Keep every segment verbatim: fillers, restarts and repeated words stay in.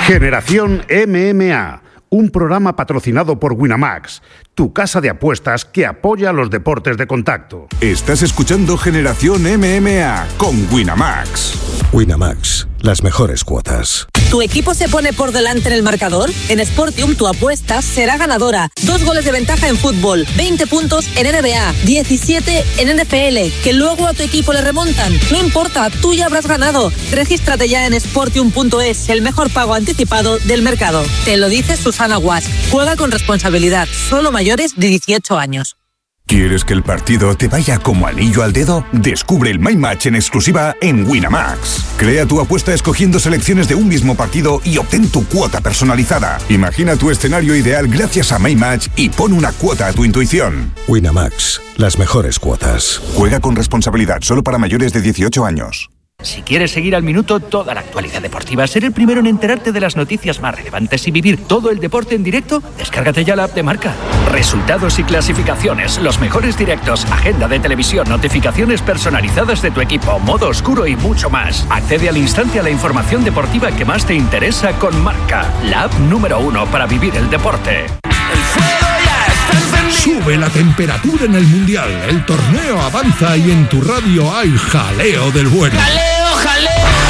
Generación M M A, un programa patrocinado por Winamax, tu casa de apuestas que apoya los deportes de contacto. Estás escuchando Generación M M A con Winamax. Winamax, las mejores cuotas. ¿Tu equipo se pone por delante en el marcador? En Sportium tu apuesta será ganadora. Dos goles de ventaja en fútbol, veinte puntos en N B A, diecisiete en N F L, que luego a tu equipo le remontan. No importa, tú ya habrás ganado. Regístrate ya en sportium punto es, el mejor pago anticipado del mercado. Te lo dice Susana Guas. Juega con responsabilidad, solo mayores de dieciocho años. ¿Quieres que el partido te vaya como anillo al dedo? Descubre el My Match en exclusiva en Winamax. Crea tu apuesta escogiendo selecciones de un mismo partido y obtén tu cuota personalizada. Imagina tu escenario ideal gracias a My Match y pon una cuota a tu intuición. Winamax, las mejores cuotas. Juega con responsabilidad, solo para mayores de dieciocho años. Si quieres seguir al minuto toda la actualidad deportiva, ser el primero en enterarte de las noticias más relevantes y vivir todo el deporte en directo, descárgate ya la app de Marca. Resultados y clasificaciones, los mejores directos, agenda de televisión, notificaciones personalizadas de tu equipo, modo oscuro y mucho más. Accede al instante a la información deportiva que más te interesa con Marca, la app número uno para vivir el deporte. El fuego ya está encendido. Sube la temperatura en el Mundial, el torneo avanza y en tu radio hay jaleo del bueno. ¡Jaleo, jaleo!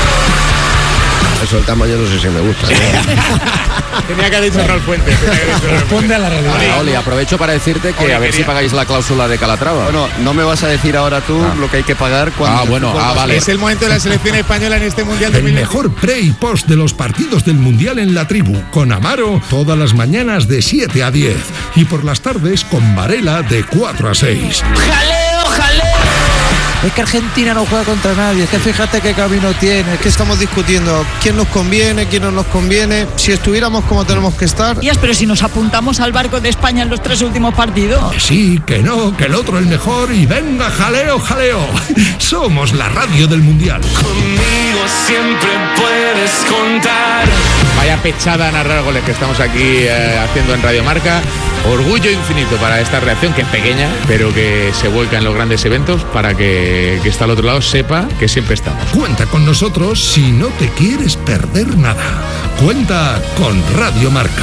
Eso el tamaño no sé si me gusta, ¿eh? Tenía que haber dicho Raúl Fuentes. Responde a la realidad. Oli, Oli, aprovecho para decirte que Oli, a ver quería... si pagáis la cláusula de Calatrava. Bueno, no me vas a decir ahora tú ah. lo que hay que pagar cuando... Ah, bueno, ah, vale. Es el momento de la selección española en este Mundial de El mejor pre y post de los partidos del Mundial en la tribu, con Amaro, todas las mañanas de siete a diez. Y por las tardes con Varela de cuatro a seis. ¡Jaleo, jaleo! Es que Argentina no juega contra nadie, es que fíjate qué camino tiene. Es que estamos discutiendo quién nos conviene, quién no nos conviene. Si estuviéramos como tenemos que estar... Díaz, pero si nos apuntamos al barco de España en los tres últimos partidos. Que sí, que no, que el otro el mejor y venga, jaleo, jaleo. Somos la radio del Mundial. Conmigo siempre puedes contar. Vaya pechada a narrar goles que estamos aquí eh, haciendo en Radio Marca. Orgullo infinito para esta reacción, que es pequeña, pero que se vuelca en los grandes eventos para que, que está al otro lado sepa que siempre estamos. Cuenta con nosotros si no te quieres perder nada. Cuenta con Radio Marca.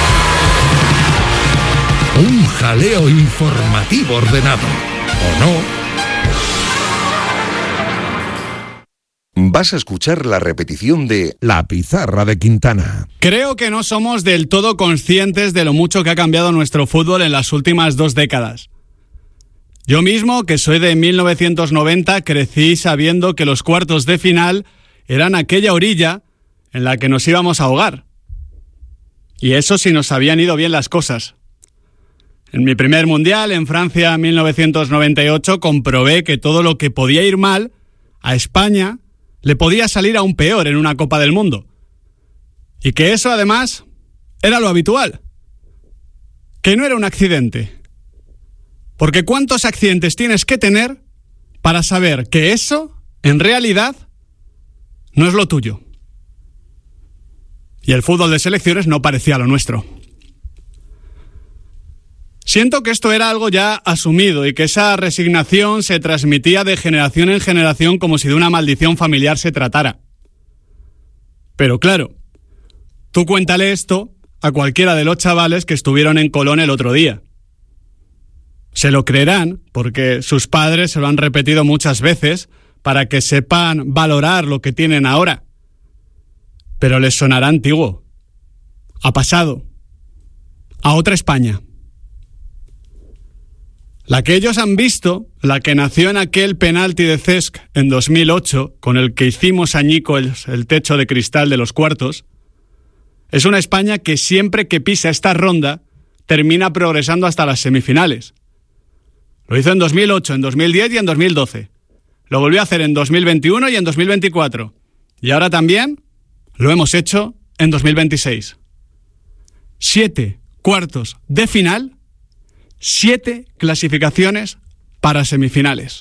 Un jaleo informativo ordenado, ¿o no? Vas a escuchar la repetición de La Pizarra de Quintana. Creo que no somos del todo conscientes de lo mucho que ha cambiado nuestro fútbol en las últimas dos décadas. Yo mismo, que soy de mil novecientos noventa, crecí sabiendo que los cuartos de final eran aquella orilla en la que nos íbamos a ahogar. Y eso si nos habían ido bien las cosas. En mi primer mundial, en Francia, mil novecientos noventa y ocho, comprobé que todo lo que podía ir mal a España le podía salir aún peor en una Copa del Mundo. Y que eso, además, era lo habitual. Que no era un accidente. Porque ¿cuántos accidentes tienes que tener para saber que eso, en realidad, no es lo tuyo? Y el fútbol de selecciones no parecía lo nuestro. Siento que esto era algo ya asumido y que esa resignación se transmitía de generación en generación como si de una maldición familiar se tratara. Pero claro, tú cuéntale esto a cualquiera de los chavales que estuvieron en Colón el otro día. Se lo creerán porque sus padres se lo han repetido muchas veces para que sepan valorar lo que tienen ahora. Pero les sonará antiguo, a pasado, a otra España. La que ellos han visto, la que nació en aquel penalti de Cesc en dos mil ocho, con el que hicimos añico el, el techo de cristal de los cuartos, es una España que siempre que pisa esta ronda termina progresando hasta las semifinales. Lo hizo en dos mil ocho, en dos mil diez y en dos mil doce. Lo volvió a hacer en dos mil veintiuno y en dos mil veinticuatro. Y ahora también lo hemos hecho en dos mil veintiséis. Siete cuartos de final. Siete clasificaciones para semifinales.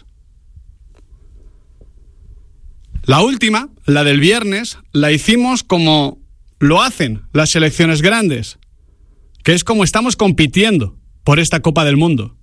La última, la del viernes, la hicimos como lo hacen las selecciones grandes, que es como estamos compitiendo por esta Copa del Mundo.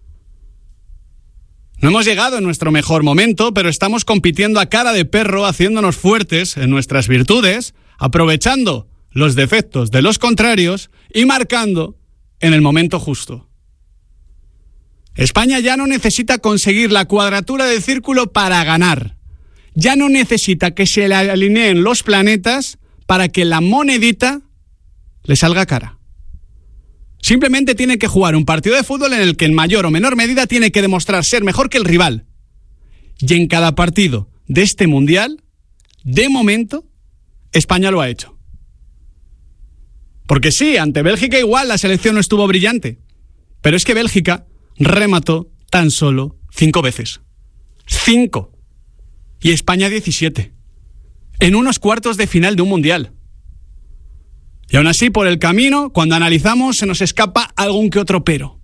No hemos llegado en nuestro mejor momento, pero estamos compitiendo a cara de perro, haciéndonos fuertes en nuestras virtudes, aprovechando los defectos de los contrarios y marcando en el momento justo. España ya no necesita conseguir la cuadratura del círculo para ganar. Ya no necesita que se le alineen los planetas para que la monedita le salga cara. Simplemente tiene que jugar un partido de fútbol en el que en mayor o menor medida tiene que demostrar ser mejor que el rival. Y en cada partido de este mundial, de momento, España lo ha hecho. Porque sí, ante Bélgica igual la selección no estuvo brillante, pero es que Bélgica remató tan solo cinco veces. Cinco. Y España diecisiete. En unos cuartos de final de un mundial. Y aún así, por el camino, cuando analizamos, se nos escapa algún que otro pero.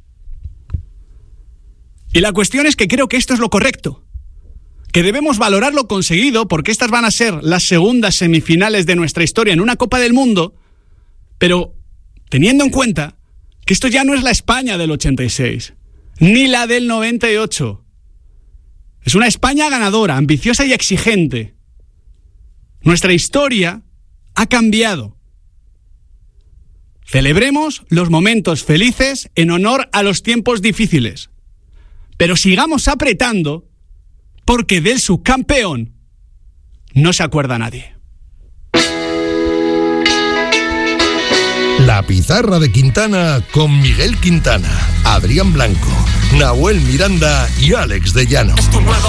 Y la cuestión es que creo que esto es lo correcto. Que debemos valorar lo conseguido, porque estas van a ser las segundas semifinales de nuestra historia en una Copa del Mundo, pero teniendo en cuenta que esto ya no es la España del ochenta y seis, ni la del noventa y ocho. Es una España ganadora, ambiciosa y exigente. Nuestra historia ha cambiado. Celebremos los momentos felices en honor a los tiempos difíciles. Pero sigamos apretando, porque del subcampeón no se acuerda nadie. La pizarra de Quintana con Miguel Quintana, Adrián Blanco, Nahuel Miranda y Alex de Llano. Es tu nuevo